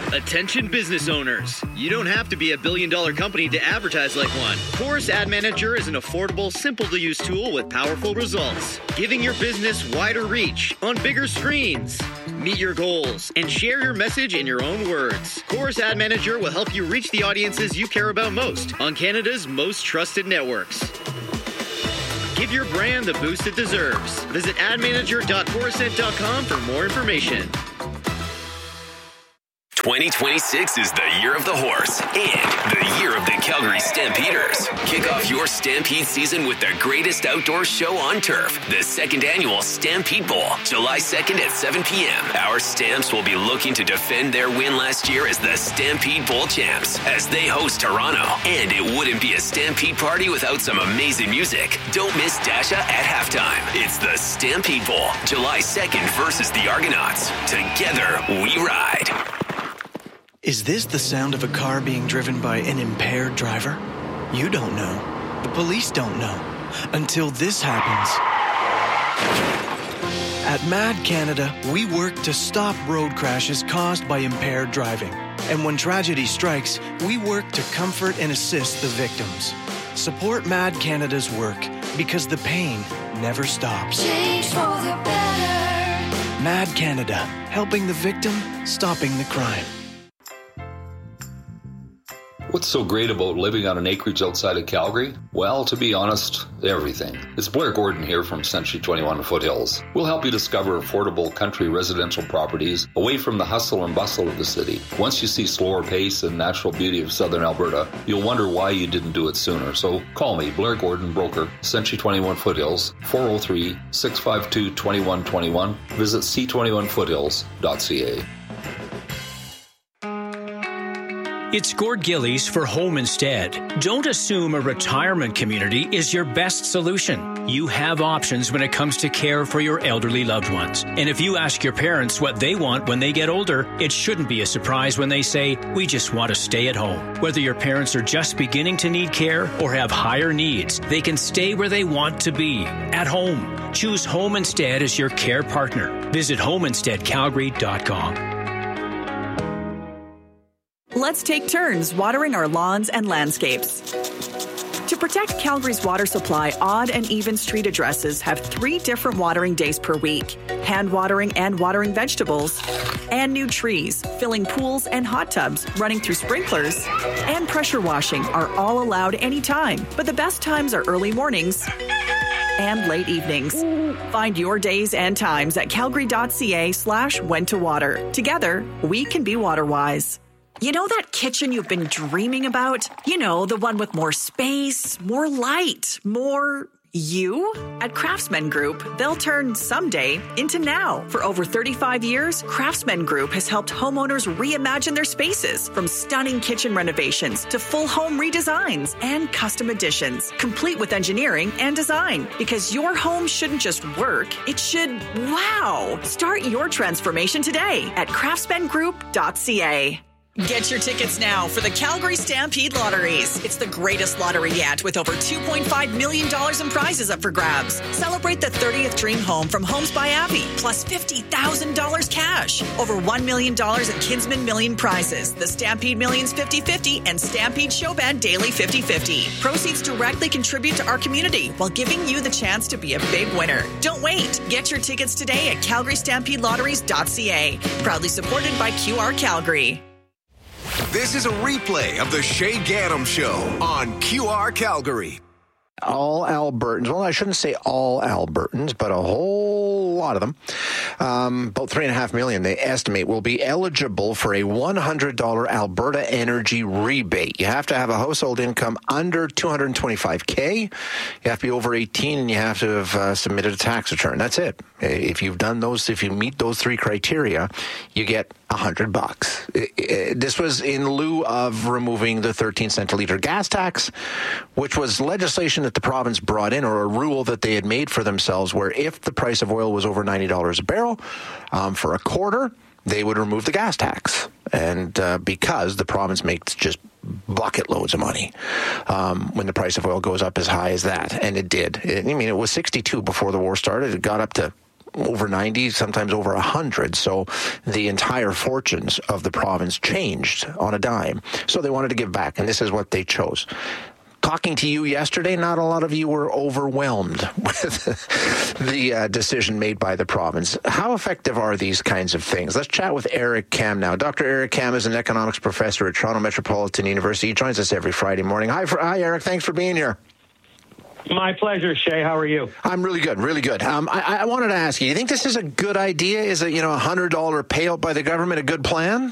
Attention business owners. You don't have to be a billion-dollar company to advertise like one. Chorus Ad Manager is an affordable, simple-to-use tool with powerful results, giving your business wider reach on bigger screens. Meet your goals and share your message in your own words. Chorus Ad Manager will help you reach the audiences you care about most on Canada's most trusted networks. Give your brand the boost it deserves. Visit admanager.corusent.com for more information. 2026 is the year of the horse and the year of the Calgary Stampeders. Kick off your Stampede season with the greatest outdoor show on turf, the second annual Stampede Bowl, July 2nd at 7 p.m. Our Stamps will be looking to defend their win last year as the Stampede Bowl champs as they host Toronto. And it wouldn't be a Stampede party without some amazing music. Don't miss Dasha at halftime. It's the Stampede Bowl, July 2nd versus the Argonauts. Together, we ride. Is this the sound of a car being driven by an impaired driver? You don't know. The police don't know. Until this happens. At MAD Canada, we work to stop road crashes caused by impaired driving. And when tragedy strikes, we work to comfort and assist the victims. Support MAD Canada's work because the pain never stops. Change for the better. MAD Canada, helping the victim, stopping the crime. What's so great about living on an acreage outside of Calgary? Well, to be honest, everything. It's Blair Gordon here from Century 21 Foothills. We'll help you discover affordable country residential properties away from the hustle and bustle of the city. Once you see slower pace and natural beauty of southern Alberta, you'll wonder why you didn't do it sooner. So call me, Blair Gordon, broker, Century 21 Foothills, 403-652-2121. Visit c21foothills.ca. It's Gord Gillies for Home Instead. Don't assume a retirement community is your best solution. You have options when it comes to care for your elderly loved ones. And if you ask your parents what they want when they get older, it shouldn't be a surprise when they say, we just want to stay at home. Whether your parents are just beginning to need care or have higher needs, they can stay where they want to be, at home. Choose Home Instead as your care partner. Visit homeinsteadcalgary.com. Let's take turns watering our lawns and landscapes. To protect Calgary's water supply, odd and even street addresses have 3 different watering days per week. Hand watering and watering vegetables, and new trees, filling pools and hot tubs, running through sprinklers, and pressure washing are all allowed anytime. But the best times are early mornings and late evenings. Find your days and times at calgary.ca/when-to-water. Together, we can be water-wise. You know that kitchen you've been dreaming about? You know, the one with more space, more light, more you? At Craftsman Group, they'll turn someday into now. For over 35 years, Craftsman Group has helped homeowners reimagine their spaces, from stunning kitchen renovations to full home redesigns and custom additions, complete with engineering and design. Because your home shouldn't just work, it should wow. Start your transformation today at craftsmangroup.ca. Get your tickets now for the Calgary Stampede Lotteries. It's the greatest lottery yet, with over $2.5 million in prizes up for grabs. Celebrate the 30th dream home from Homes by Abbey, plus $50,000 cash. Over $1 million in Kinsman Million prizes, the Stampede Millions 50-50 and Stampede Showband Daily 50-50. Proceeds directly contribute to our community while giving you the chance to be a big winner. Don't wait. Get your tickets today at calgarystampede.ca. Proudly supported by QR Calgary. This is a replay of the Shay Gaddam Show on QR Calgary. All Albertans, well, I shouldn't say all Albertans, but a whole lot of them, about 3.5 million, they estimate, will be eligible for a $100 Alberta Energy rebate. You have to have a household income under $225K. You have to be over 18, and you have to have submitted a tax return. That's it. If you've done those, if you meet those 3 criteria, you get $100. This was in lieu of removing the 13-cent a litre gas tax, which was legislation that the province brought in, or a rule that they had made for themselves, where if the price of oil was over $90 a barrel for a quarter, they would remove the gas tax. And because the province makes just bucket loads of money when the price of oil goes up as high as that. And it did. It was 62 before the war started. It got up to over 90, sometimes over 100. So the entire fortunes of the province changed on a dime. So they wanted to give back, and this is what they chose. Talking to you yesterday, not a lot of you were overwhelmed with the decision made by the province. How effective are these kinds of things? Let's chat with Eric Kam now. Dr. Eric Kam is an economics professor at Toronto Metropolitan University. He joins us every Friday morning. Hi, Eric. Thanks for being here. My pleasure, Shay. How are you? I'm really good, really good. I wanted to ask you, do you think this is a good idea? Is it, $100 payout by the government a good plan?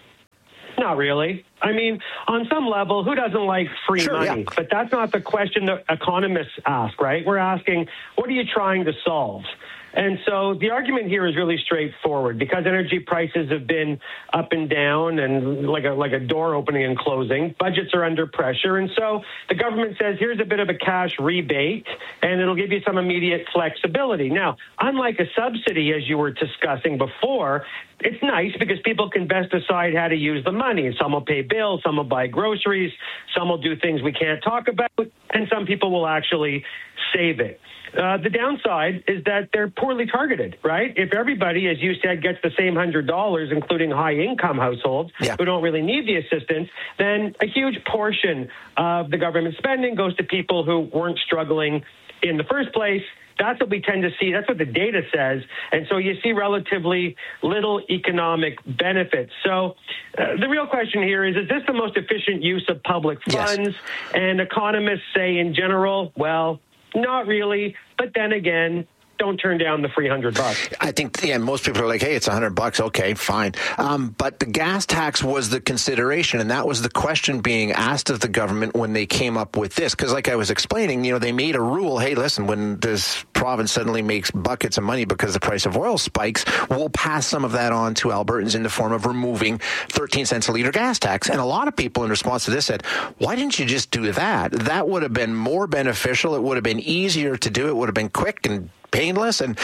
Not really. I mean, on some level, who doesn't like free money? Yeah. But that's not the question that economists ask, right? We're asking, what are you trying to solve? And so the argument here is really straightforward. Because energy prices have been up and down and like a door opening and closing, budgets are under pressure. And so the government says, here's a bit of a cash rebate, and it'll give you some immediate flexibility. Now, unlike a subsidy, as you were discussing before, it's nice because people can best decide how to use the money. Some will pay bills, some will buy groceries, some will do things we can't talk about, and some people will actually save it. The downside is that they're poorly targeted, right? If everybody, as you said, gets the same $100, including high-income households who don't really need the assistance, then a huge portion of the government spending goes to people who weren't struggling in the first place. That's what we tend to see. That's what the data says. And so you see relatively little economic benefit. So the real question here is this the most efficient use of public funds? Yes. And economists say in general, well, not really. But then again, don't turn down the free $100. I think, most people are like, hey, it's $100. Okay, fine. But the gas tax was the consideration, and that was the question being asked of the government when they came up with this. Because like I was explaining, they made a rule, hey, listen, when this province suddenly makes buckets of money because the price of oil spikes, we'll pass some of that on to Albertans in the form of removing 13 cents a litre gas tax. And a lot of people in response to this said, why didn't you just do that? That would have been more beneficial. It would have been easier to do. It would have been quick and painless, and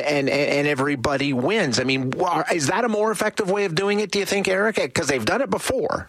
everybody wins. I mean, is that a more effective way of doing it, do you think, Eric? Because they've done it before.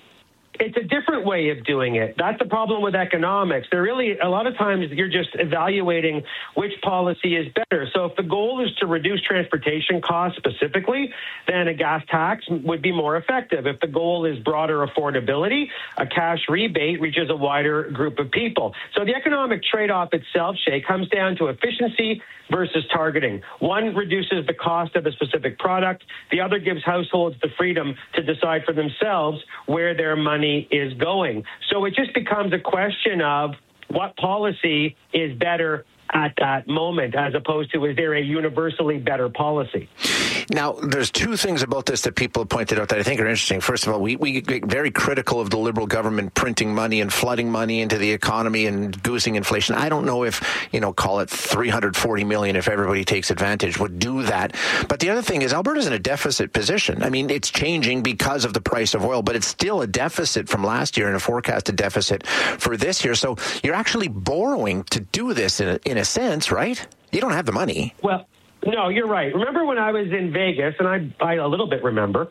It's a different way of doing it. That's the problem with economics. They're really, a lot of times, you're just evaluating which policy is better. So if the goal is to reduce transportation costs specifically, then a gas tax would be more effective. If the goal is broader affordability, a cash rebate reaches a wider group of people. So the economic trade-off itself, Shay, comes down to efficiency versus targeting. One reduces the cost of a specific product. The other gives households the freedom to decide for themselves where their money is going. So it just becomes a question of what policy is better at that moment, as opposed to, is there a universally better policy? Now, there's two things about this that people have pointed out that I think are interesting. First of all, we get very critical of the Liberal government printing money and flooding money into the economy and goosing inflation. I don't know if, call it $340 million if everybody takes advantage would do that. But the other thing is Alberta's in a deficit position. I mean, it's changing because of the price of oil, but it's still a deficit from last year and a forecasted deficit for this year. So you're actually borrowing to do this in a sense, right? You don't have the money. Well, no, you're right. Remember when I was in Vegas, and I a little bit remember,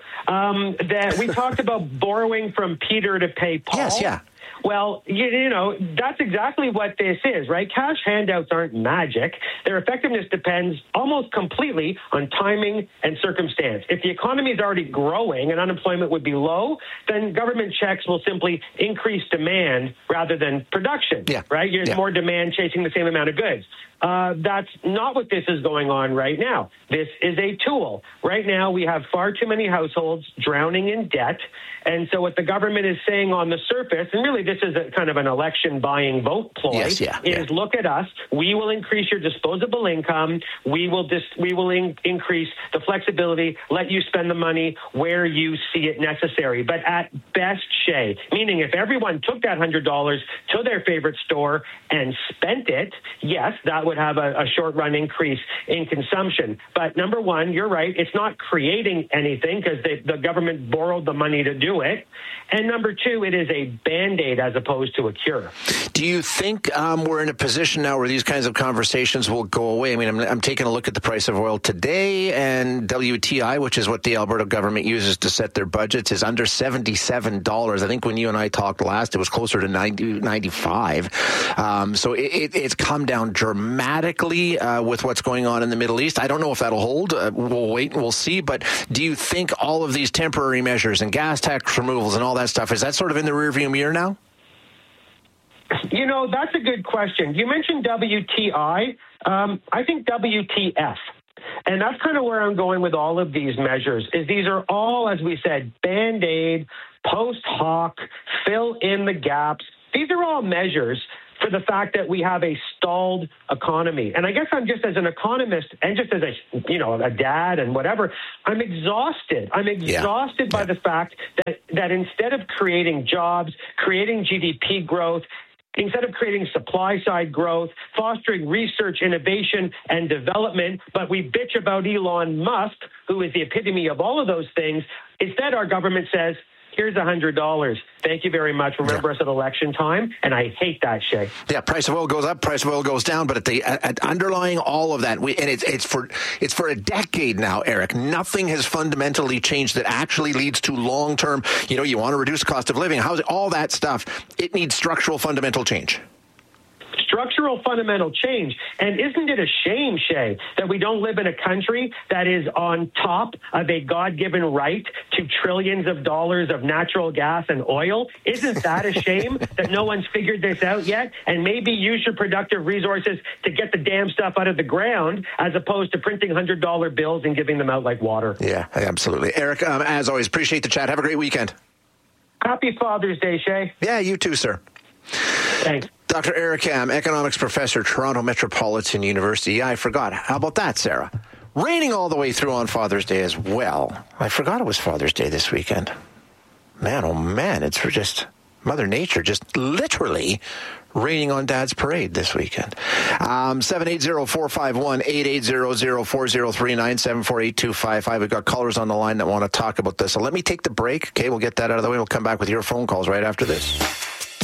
that we talked about borrowing from Peter to pay Paul? Yes, yeah. Well, that's exactly what this is, right? Cash handouts aren't magic. Their effectiveness depends almost completely on timing and circumstance. If the economy is already growing and unemployment would be low, then government checks will simply increase demand rather than production, right? There's more demand chasing the same amount of goods. That's not what this is going on right now. This is a tool. Right now, we have far too many households drowning in debt. And so what the government is saying on the surface, and really this is a kind of an election buying vote ploy, is look at us. We will increase your disposable income. We will increase the flexibility, let you spend the money where you see it necessary. But at best, Shay, meaning if everyone took that $100 to their favorite store and spent it, yes, that would have a short-run increase in consumption. But number one, you're right, it's not creating anything because the government borrowed the money to do it. And number two, it is a Band-Aid Band-Aid as opposed to a cure. Do you think we're in a position now where these kinds of conversations will go away? I mean, I'm taking a look at the price of oil today, and WTI, which is what the Alberta government uses to set their budgets, is under $77. I think when you and I talked last, it was closer to 95. So it's come down dramatically with what's going on in the Middle East. I don't know if that'll hold. We'll wait and we'll see. But do you think all of these temporary measures and gas tax removals and all that stuff, is that sort of in the rearview mirror now? You know, that's a good question. You mentioned WTI. I think WTF. And that's kind of where I'm going with all of these measures, is these are all, as we said, Band-Aid, post hoc, fill in the gaps. These are all measures for the fact that we have a stalled economy. And I guess I'm just as an economist and just as a dad and whatever, I'm exhausted. I'm exhausted by the fact that instead of creating jobs, creating GDP growth, instead of creating supply-side growth, fostering research, innovation, and development, but we bitch about Elon Musk, who is the epitome of all of those things, instead our government says, here's $100. Thank you very much. Remember us at election time. And I hate that, Shay. Yeah, price of oil goes up, price of oil goes down. But at underlying all of that, it's for a decade now, Eric. Nothing has fundamentally changed that actually leads to long-term, you want to reduce cost of living, housing, all that stuff. It needs structural fundamental change. Structural fundamental change. And isn't it a shame, Shay, that we don't live in a country that is on top of a God-given right to trillions of dollars of natural gas and oil? Isn't that a shame that no one's figured this out yet? And maybe use your productive resources to get the damn stuff out of the ground as opposed to printing $100 bills and giving them out like water. Yeah, absolutely. Eric, as always, appreciate the chat. Have a great weekend. Happy Father's Day, Shay. Yeah, you too, sir. Thanks. Dr. Eric Ham, economics professor, Toronto Metropolitan University. Yeah, I forgot. How about that, Sarah? Raining all the way through on Father's Day as well. I forgot it was Father's Day this weekend. Man, oh man, it's just Mother Nature just literally raining on Dad's parade this weekend. 780-451-8800-4039-748-255. We've got callers on the line that want to talk about this. So let me take the break. Okay, we'll get that out of the way. We'll come back with your phone calls right after this.